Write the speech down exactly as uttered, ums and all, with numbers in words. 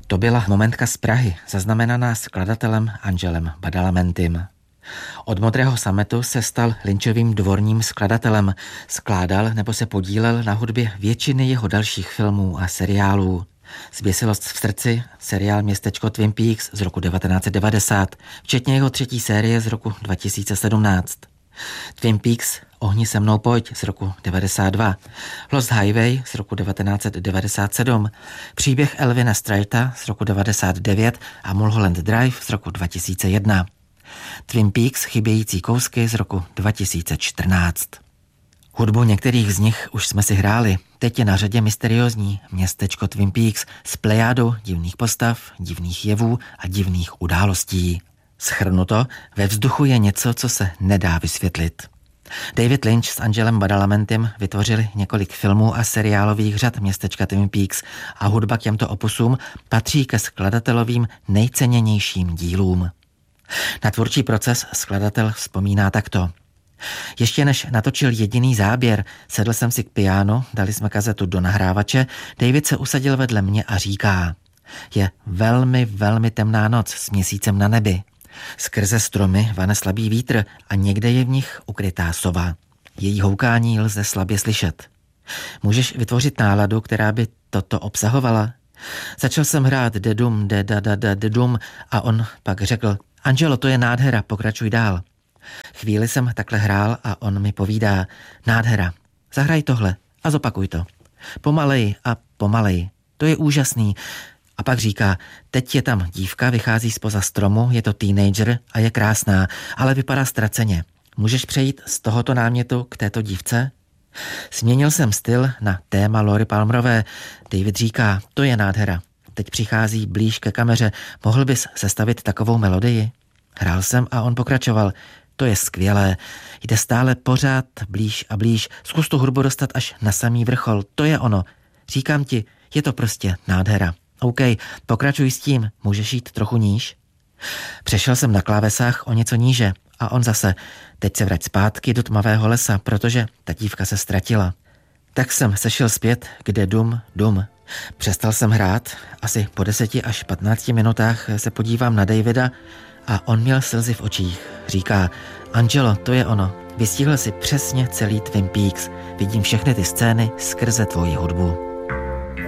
To byla momentka z Prahy, zaznamenaná skladatelem Angelem Badalamentim. Od Modrého sametu se stal Lynchovým dvorním skladatelem. Skládal nebo se podílel na hudbě většiny jeho dalších filmů a seriálů. Zběsilost v srdci, seriál Městečko Twin Peaks z roku devatenáct set devadesát, včetně jeho třetí série z roku dva tisíce sedmnáct. Twin Peaks Ohni se mnou pojď z roku devadesát dva, Lost Highway z roku devatenáct set devadesát sedm, Příběh Elvina Straita z roku devadesát devět a Mulholland Drive z roku dva tisíce jedna. Twin Peaks Chybějící kousky z roku dva tisíce čtrnáct. Hudbu některých z nich už jsme si hráli. Teď je na řadě mysteriózní Městečko Twin Peaks s plejádou divných postav, divných jevů a divných událostí. Shrnuto, ve vzduchu je něco, co se nedá vysvětlit. David Lynch s Angelem Badalamentim vytvořili několik filmů a seriálových řad Městečka Twin Peaks a hudba k těmto opusům patří ke skladatelovým nejcenněnějším dílům. Na tvůrčí proces skladatel vzpomíná takto. Ještě než natočil jediný záběr, sedl jsem si k pianu, dali jsme kazetu do nahrávače, David se usadil vedle mě a říká: je velmi, velmi temná noc s měsícem na nebi. Skrze stromy vane slabý vítr a někde je v nich ukrytá sova. Její houkání lze slabě slyšet. Můžeš vytvořit náladu, která by toto obsahovala? Začal jsem hrát dedum, dedadada, dedum a on pak řekl: Angelo, to je nádhera, pokračuj dál. Chvíli jsem takhle hrál a on mi povídá: nádhera, zahraj tohle a zopakuj to. Pomalej a pomalej, to je úžasný. A pak říká: teď je tam dívka, vychází zpoza stromu, je to teenager a je krásná, ale vypadá ztraceně. Můžeš přejít z tohoto námětu k této dívce? Změnil jsem styl na téma Lory Palmerové. David říká: to je nádhera. Teď přichází blíž ke kameře, mohl bys sestavit takovou melodii? Hrál jsem a on pokračoval: to je skvělé, jde stále pořád blíž a blíž, zkus tu hudbu dostat až na samý vrchol, to je ono. Říkám ti, je to prostě nádhera. OK, pokračuj s tím, můžeš jít trochu níž? Přešel jsem na klávesách o něco níže a on zase: teď se vrať zpátky do tmavého lesa, protože ta dívka se ztratila. Tak jsem sešel zpět, kde dum, dum. Přestal jsem hrát, asi po deseti až patnácti minutách se podívám na Davida a on měl slzy v očích. Říká: Angelo, to je ono, vystihl si přesně celý Twin Peaks, vidím všechny ty scény skrze tvoji hudbu.